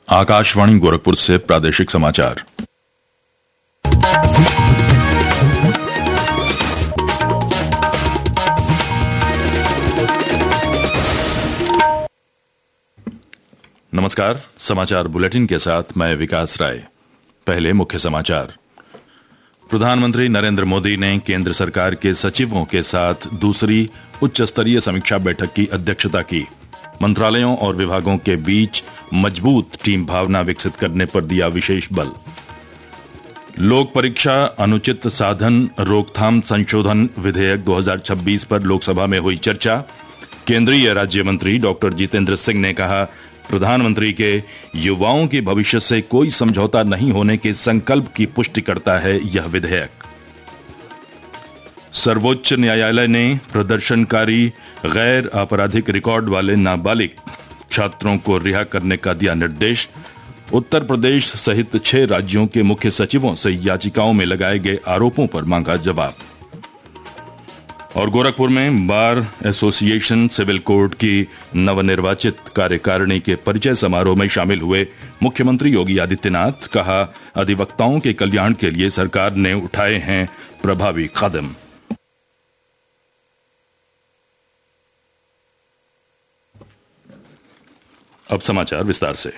आकाशवाणी गोरखपुर से प्रादेशिक समाचार। नमस्कार, समाचार बुलेटिन के साथ मैं विकास राय। पहले मुख्य समाचार। प्रधानमंत्री नरेंद्र मोदी ने केंद्र सरकार के सचिवों के साथ दूसरी उच्च स्तरीय समीक्षा बैठक की अध्यक्षता की। मंत्रालयों और विभागों के बीच मजबूत टीम भावना विकसित करने पर दिया विशेष बल। लोक परीक्षा अनुचित साधन रोकथाम संशोधन विधेयक 2026 पर लोकसभा में हुई चर्चा। केंद्रीय राज्य मंत्री डॉक्टर जितेंद्र सिंह ने कहा, प्रधानमंत्री के युवाओं के भविष्य से कोई समझौता नहीं होने के संकल्प की पुष्टि करता है यह विधेयक। सर्वोच्च न्यायालय ने प्रदर्शनकारी गैर आपराधिक रिकॉर्ड वाले नाबालिग छात्रों को रिहा करने का दिया निर्देश। उत्तर प्रदेश सहित 6 राज्यों के मुख्य सचिवों से याचिकाओं में लगाए गए आरोपों पर मांगा जवाब। और गोरखपुर में बार एसोसिएशन सिविल कोर्ट की नवनिर्वाचित कार्यकारिणी के परिचय समारोह में शामिल हुए मुख्यमंत्री योगी आदित्यनाथ। कहा, अधिवक्ताओं के कल्याण के लिए सरकार ने उठाए हैं प्रभावी कदम। अब समाचार विस्तार से।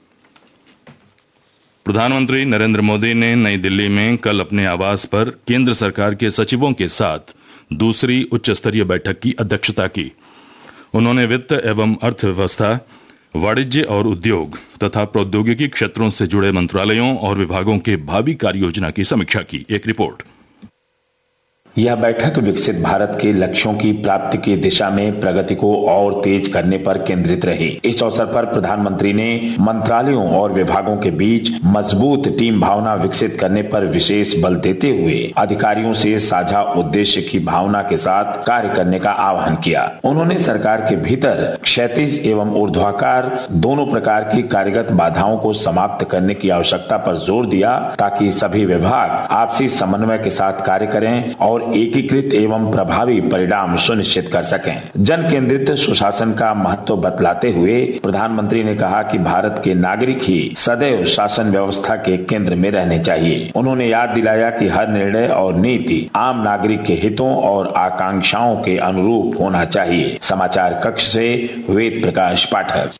प्रधानमंत्री नरेंद्र मोदी ने नई दिल्ली में कल अपने आवास पर केंद्र सरकार के सचिवों के साथ दूसरी उच्च स्तरीय बैठक की अध्यक्षता की। उन्होंने वित्त एवं अर्थव्यवस्था, वाणिज्य और उद्योग तथा प्रौद्योगिकी क्षेत्रों से जुड़े मंत्रालयों और विभागों के भावी कार्य योजना की समीक्षा की। एक रिपोर्ट। यह बैठक विकसित भारत के लक्ष्यों की प्राप्ति की दिशा में प्रगति को और तेज करने पर केंद्रित रही। इस अवसर पर प्रधानमंत्री ने मंत्रालयों और विभागों के बीच मजबूत टीम भावना विकसित करने पर विशेष बल देते हुए अधिकारियों से साझा उद्देश्य की भावना के साथ कार्य करने का आह्वान किया। उन्होंने सरकार के भीतर क्षैतिज एवं ऊर्ध्वाकार दोनों प्रकार की कार्यगत बाधाओं को समाप्त करने की आवश्यकता पर जोर दिया, ताकि सभी विभाग आपसी समन्वय के साथ कार्य करें और एकीकृत एवं प्रभावी परिणाम सुनिश्चित कर सकें। जन केंद्रित सुशासन का महत्व बतलाते हुए प्रधानमंत्री ने कहा कि भारत के नागरिक ही सदैव शासन व्यवस्था के केंद्र में रहने चाहिए। उन्होंने याद दिलाया कि हर निर्णय और नीति आम नागरिक के हितों और आकांक्षाओं के अनुरूप होना चाहिए। समाचार कक्ष से वेद प्रकाश पाठक।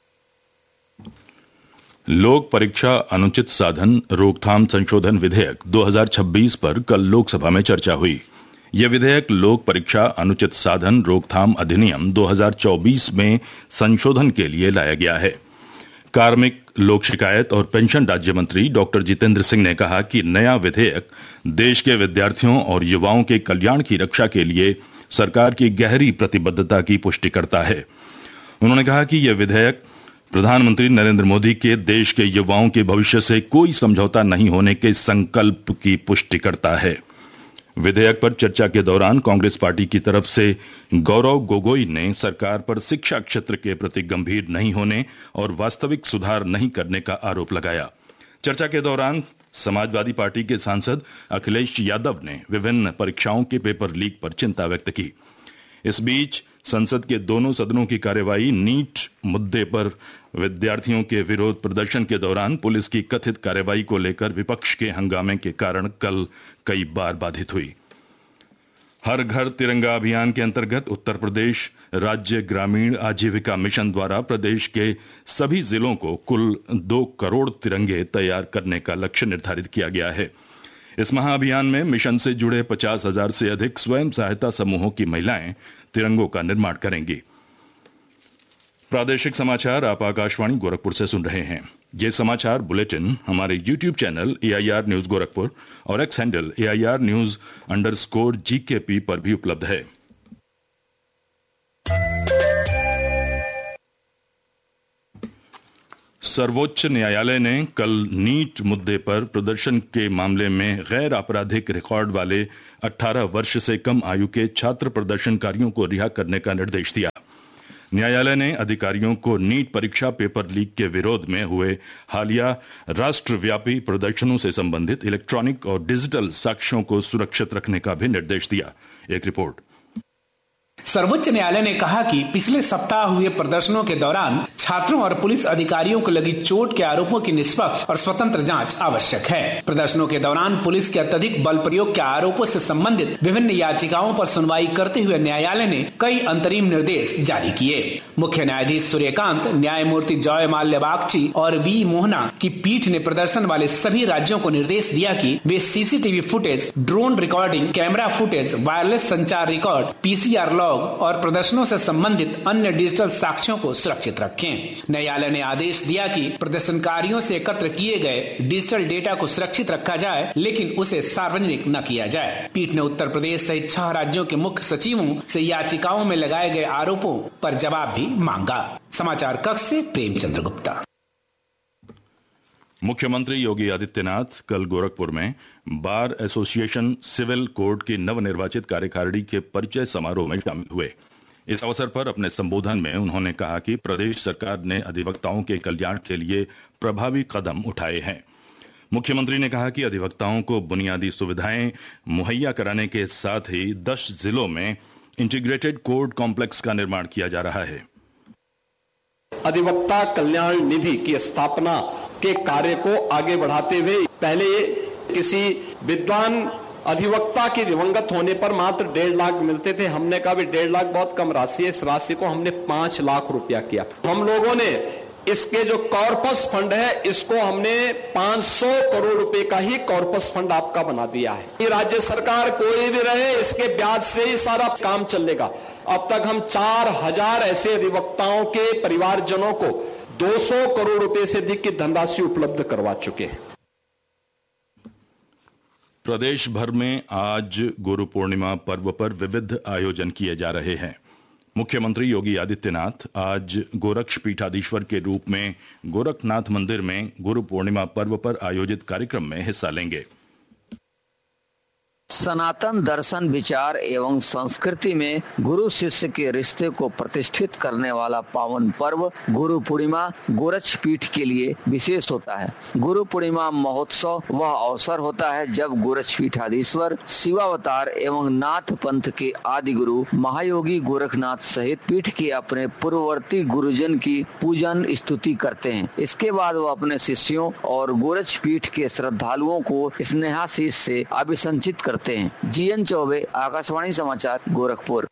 लोक परीक्षा अनुचित साधन रोकथाम संशोधन विधेयक 2026 पर कल लोकसभा में चर्चा हुई। यह विधेयक लोक परीक्षा अनुचित साधन रोकथाम अधिनियम 2024 में संशोधन के लिए लाया गया है। कार्मिक, लोक शिकायत और पेंशन राज्य मंत्री डॉक्टर जितेंद्र सिंह ने कहा कि नया विधेयक देश के विद्यार्थियों और युवाओं के कल्याण की रक्षा के लिए सरकार की गहरी प्रतिबद्धता की पुष्टि करता है। उन्होंने कहा कि यह विधेयक प्रधानमंत्री नरेंद्र मोदी के देश के युवाओं के भविष्य से कोई समझौता नहीं होने के संकल्प की पुष्टि करता है। विधेयक पर चर्चा के दौरान कांग्रेस पार्टी की तरफ से गौरव गोगोई ने सरकार पर शिक्षा क्षेत्र के प्रति गंभीर नहीं होने और वास्तविक सुधार नहीं करने का आरोप लगाया। चर्चा के दौरान समाजवादी पार्टी के सांसद अखिलेश यादव ने विभिन्न परीक्षाओं के पेपर लीक पर चिंता व्यक्त की। इस बीच संसद के दोनों सदनों की कार्यवाही नीट मुद्दे पर विद्यार्थियों के विरोध प्रदर्शन के दौरान पुलिस की कथित कार्रवाई को लेकर विपक्ष के हंगामे के कारण कल कई बार बाधित हुई। हर घर तिरंगा अभियान के अंतर्गत उत्तर प्रदेश राज्य ग्रामीण आजीविका मिशन द्वारा प्रदेश के सभी जिलों को कुल 2 करोड़ तिरंगे तैयार करने का लक्ष्य निर्धारित किया गया है। इस महाअभियान में मिशन से जुड़े 50,000 से अधिक स्वयं सहायता समूहों की महिलाएं तिरंगों का निर्माण करेंगी। प्रादेशिक समाचार आप आकाशवाणी गोरखपुर से सुन रहे हैं। ये समाचार बुलेटिन हमारे YouTube channel AIR news Gorakhpur और एक्स हैंडल AIR _GKP पर भी उपलब्ध है। सर्वोच्च न्यायालय ने कल नीट मुद्दे पर प्रदर्शन के मामले में गैर आपराधिक रिकॉर्ड वाले 18 वर्ष से कम आयु के छात्र प्रदर्शनकारियों को रिहा करने का निर्देश दिया। न्यायालय ने अधिकारियों को नीट परीक्षा पेपर लीक के विरोध में हुए हालिया राष्ट्रव्यापी प्रदर्शनों से संबंधित इलेक्ट्रॉनिक और डिजिटल साक्ष्यों को सुरक्षित रखने का भी निर्देश दिया। एक रिपोर्ट। सर्वोच्च न्यायालय ने कहा कि पिछले सप्ताह हुए प्रदर्शनों के दौरान छात्रों और पुलिस अधिकारियों को लगी चोट के आरोपों की निष्पक्ष और स्वतंत्र जांच आवश्यक है। प्रदर्शनों के दौरान पुलिस के अत्यधिक बल प्रयोग के आरोपों से संबंधित विभिन्न याचिकाओं पर सुनवाई करते हुए न्यायालय ने कई अंतरिम निर्देश जारी किए। मुख्य न्यायाधीश सूर्यकांत, न्यायमूर्ति जॉय माल्या बागची और वी मोहना की पीठ ने प्रदर्शन वाले सभी राज्यों को निर्देश दिया कि वे CCTV footage, drone recording, camera footage, wireless संचार रिकॉर्ड, पीसीआर लॉग और प्रदर्शनों से संबंधित अन्य डिजिटल साक्ष्यों को सुरक्षित रखें। न्यायालय ने आदेश दिया कि प्रदर्शनकारियों से एकत्र किए गए डिजिटल डेटा को सुरक्षित रखा जाए, लेकिन उसे सार्वजनिक न किया जाए। पीठ ने उत्तर प्रदेश सहित 6 राज्यों के मुख्य सचिवों से याचिकाओं में लगाए गए आरोपों पर जवाब भी मांगा। समाचार कक्ष से प्रेमचंद्र गुप्ता। मुख्यमंत्री योगी आदित्यनाथ कल गोरखपुर में बार एसोसिएशन सिविल कोड की नवनिर्वाचित कार्यकारिणी के परिचय समारोह में शामिल हुए। इस अवसर पर अपने संबोधन में उन्होंने कहा कि प्रदेश सरकार ने अधिवक्ताओं के कल्याण के लिए प्रभावी कदम उठाए हैं। मुख्यमंत्री ने कहा कि अधिवक्ताओं को बुनियादी सुविधाएं मुहैया कराने के साथ ही 10 जिलों में इंटीग्रेटेड कोर्ट कॉम्प्लेक्स का निर्माण किया जा रहा है। अधिवक्ता कल्याण निधि की स्थापना के कार्य को आगे बढ़ाते हुए पहले किसी विद्वान अधिवक्ता की दिवंगत होने पर मात्र 1.5 लाख मिलते थे। हमने कहा भी 1.5 लाख बहुत कम राशि है, इस राशि को हमने 5 लाख रुपया किया। हम लोगों ने इसके जो कॉर्पस फंड है इसको हमने 500 करोड़ रुपए का ही कॉर्पस फंड आपका बना दिया है। ये राज्य सरकार कोई भी रहे इसके ब्याज से ही सारा काम चलेगा। अब तक हम 4000 ऐसे अधिवक्ताओं के परिवारजनों को 200 करोड़ रुपए से अधिक की धनराशि उपलब्ध करवा चुके हैं। प्रदेश भर में आज गुरु पूर्णिमा पर्व पर विविध आयोजन किए जा रहे हैं। मुख्यमंत्री योगी आदित्यनाथ आज गोरक्षपीठाधीश्वर के रूप में गोरखनाथ मंदिर में गुरु पूर्णिमा पर्व पर आयोजित कार्यक्रम में हिस्सा लेंगे। सनातन दर्शन, विचार एवं संस्कृति में गुरु शिष्य के रिश्ते को प्रतिष्ठित करने वाला पावन पर्व गुरु पूर्णिमा गोरक्षपीठ के लिए विशेष होता है। गुरु पूर्णिमा महोत्सव वह अवसर होता है जब गोरक्षपीठाधीश्वर, शिवावतार एवं नाथ पंथ के आदि गुरु महायोगी गोरखनाथ सहित पीठ के अपने पूर्ववर्ती गुरुजन की पूजन स्तुति करते हैं। इसके बाद वह अपने शिष्यों और गोरक्षपीठ के श्रद्धालुओं को स्नेहाशीष से अभिसंचित करते हैं। जीएन चौबे, आकाशवाणी समाचार, गोरखपुर।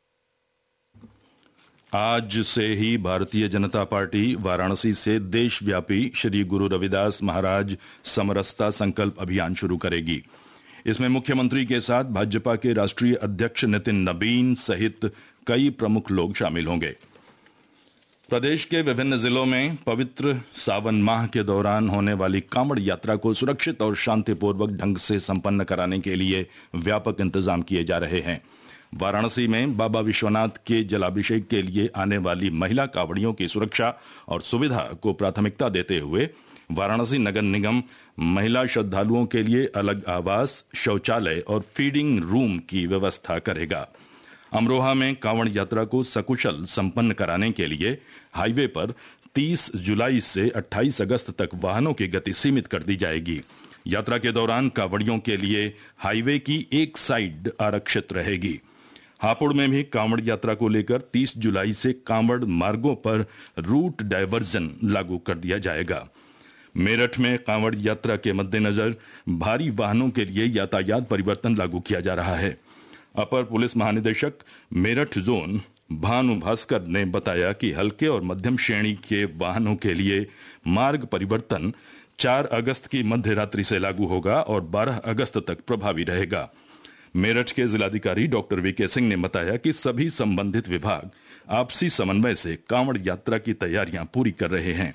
आज से ही भारतीय जनता पार्टी वाराणसी से देशव्यापी श्री गुरु रविदास महाराज समरसता संकल्प अभियान शुरू करेगी। इसमें मुख्यमंत्री के साथ भाजपा के राष्ट्रीय अध्यक्ष नितिन नबीन सहित कई प्रमुख लोग शामिल होंगे। प्रदेश के विभिन्न जिलों में पवित्र सावन माह के दौरान होने वाली कांवड़ यात्रा को सुरक्षित और शांतिपूर्वक ढंग से संपन्न कराने के लिए व्यापक इंतजाम किए जा रहे हैं। वाराणसी में बाबा विश्वनाथ के जलाभिषेक के लिए आने वाली महिला कांवड़ियों की सुरक्षा और सुविधा को प्राथमिकता देते हुए वाराणसी नगर निगम महिला श्रद्धालुओं के लिए अलग आवास, शौचालय और फीडिंग रूम की व्यवस्था करेगा। अमरोहा में कांवड़ यात्रा को सकुशल संपन्न कराने के लिए हाईवे पर 30 जुलाई से 28 अगस्त तक वाहनों की गति सीमित कर दी जाएगी। यात्रा के दौरान कांवड़ियों के लिए हाईवे की एक साइड आरक्षित रहेगी। हापुड़ में भी कांवड़ यात्रा को लेकर 30 जुलाई से कांवड़ मार्गों पर रूट डायवर्जन लागू कर दिया जाएगा। मेरठ में कांवड़ यात्रा के मद्देनजर भारी वाहनों के लिए यातायात परिवर्तन लागू किया जा रहा है। अपर पुलिस महानिदेशक मेरठ जोन भानु भास्कर ने बताया कि हल्के और मध्यम श्रेणी के वाहनों के लिए मार्ग परिवर्तन 4 अगस्त की मध्य रात्रि से लागू होगा और 12 अगस्त तक प्रभावी रहेगा। मेरठ के जिलाधिकारी डॉक्टर वीके सिंह ने बताया कि सभी संबंधित विभाग आपसी समन्वय से कांवड़ यात्रा की तैयारियां पूरी कर रहे हैं।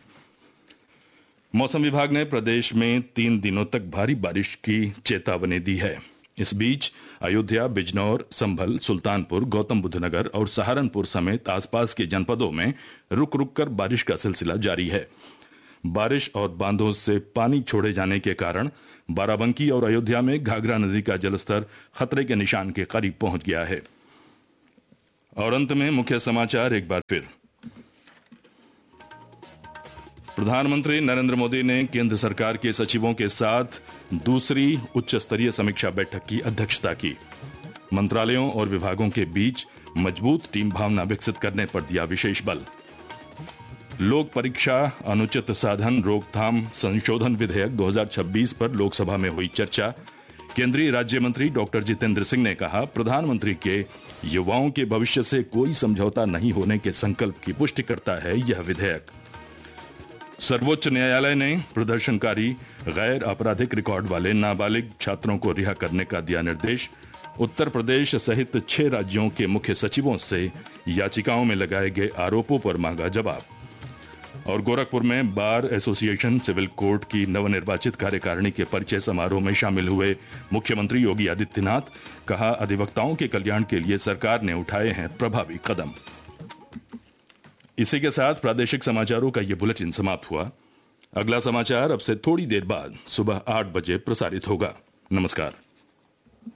मौसम विभाग ने प्रदेश में 3 दिनों तक भारी बारिश की चेतावनी दी है। इस बीच अयोध्या, बिजनौर, संभल, सुल्तानपुर, गौतम बुद्ध नगर और सहारनपुर समेत आसपास के जनपदों में रुक रुक कर बारिश का सिलसिला जारी है। बारिश और बांधों से पानी छोड़े जाने के कारण बाराबंकी और अयोध्या में घाघरा नदी का जलस्तर खतरे के निशान के करीब पहुंच गया है। और अंत में मुख्य समाचार एक बार फिर। प्रधानमंत्री नरेंद्र मोदी ने केंद्र सरकार के सचिवों के साथ दूसरी उच्च स्तरीय समीक्षा बैठक की अध्यक्षता की। मंत्रालयों और विभागों के बीच मजबूत टीम भावना विकसित करने पर दिया विशेष बल। लोक परीक्षा अनुचित साधन रोकथाम संशोधन विधेयक 2026 पर लोकसभा में हुई चर्चा। केंद्रीय राज्य मंत्री डॉक्टर जितेंद्र सिंह ने कहा, प्रधानमंत्री के युवाओं के भविष्य से कोई समझौता नहीं होने के संकल्प की पुष्टि करता है यह विधेयक। सर्वोच्च न्यायालय ने प्रदर्शनकारी गैर आपराधिक रिकॉर्ड वाले नाबालिग छात्रों को रिहा करने का दिया निर्देश। उत्तर प्रदेश सहित 6 राज्यों के मुख्य सचिवों से याचिकाओं में लगाए गए आरोपों पर मांगा जवाब। और गोरखपुर में बार एसोसिएशन सिविल कोर्ट की नवनिर्वाचित कार्यकारिणी के परिचय समारोह में शामिल हुए मुख्यमंत्री योगी आदित्यनाथ। कहा, अधिवक्ताओं के कल्याण के लिए सरकार ने उठाए हैं प्रभावी कदम। इसी के साथ प्रादेशिक समाचारों का यह बुलेटिन समाप्त हुआ। अगला समाचार अब से थोड़ी देर बाद सुबह 8 बजे प्रसारित होगा। नमस्कार।